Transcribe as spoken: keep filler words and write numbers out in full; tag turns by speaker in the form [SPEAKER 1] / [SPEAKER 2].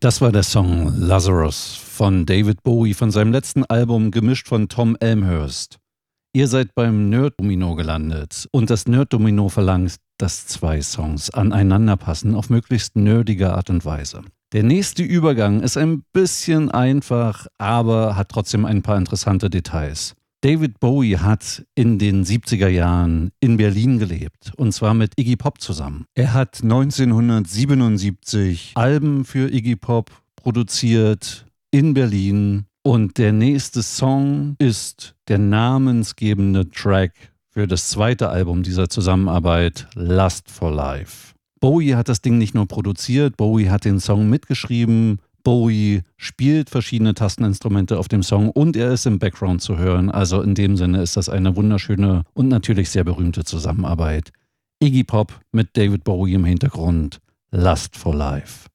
[SPEAKER 1] Das war der Song Lazarus von David Bowie von seinem letzten Album, gemischt von Tom Elmhurst. Ihr seid beim Nerd-Domino gelandet und das Nerd-Domino verlangt, dass zwei Songs aneinander passen auf möglichst nerdige Art und Weise. Der nächste Übergang ist ein bisschen einfach, aber hat trotzdem ein paar interessante Details. David Bowie hat in den siebziger Jahren in Berlin gelebt, und zwar mit Iggy Pop zusammen. Er hat neunzehnhundertsiebenundsiebzig Alben für Iggy Pop produziert in Berlin, und der nächste Song ist der namensgebende Track für das zweite Album dieser Zusammenarbeit, Lust for Life. Bowie hat das Ding nicht nur produziert, Bowie hat den Song mitgeschrieben, Bowie spielt verschiedene Tasteninstrumente auf dem Song und er ist im Background zu hören. Also in dem Sinne ist das eine wunderschöne und natürlich sehr berühmte Zusammenarbeit. Iggy Pop mit David Bowie im Hintergrund. Lust for Life.